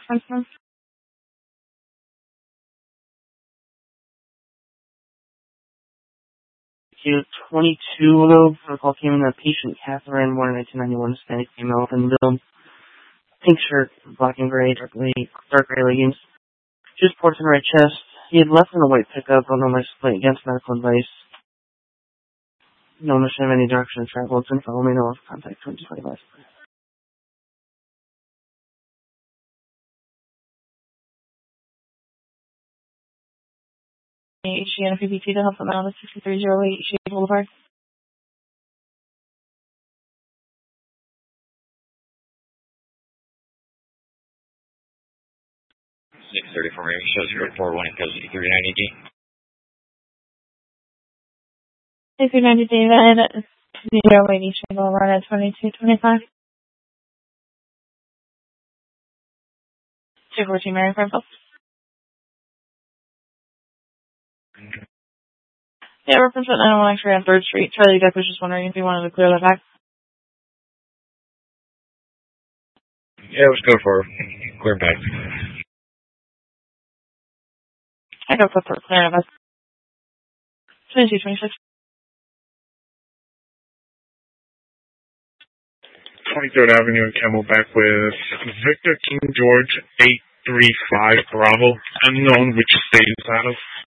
reference. Q22 though, protocol came in that patient Catherine, born in 1991, Hispanic female, thin-build, pink shirt, black and gray, dark gray leggings. Just ports in right chest. He had left in a white pickup on the license against medical advice. No mission of any direction of travel. It's in follow me, no contact 2025. HG and PPT to help them out at 6308 HG Boulevard. From here, shows your 41 goes to 390D. 390 David, 08 HG Boulevard at 2225. 214 Mary Farmville. Yeah, reference at 901 actually on 3rd Street. Charlie Duck was just wondering if you wanted to clear that back. Yeah, let's go for clear back. I go for clear back. 2226. 23rd Avenue and Camelback with Victor King George 835 Bravo. Unknown which state is out of.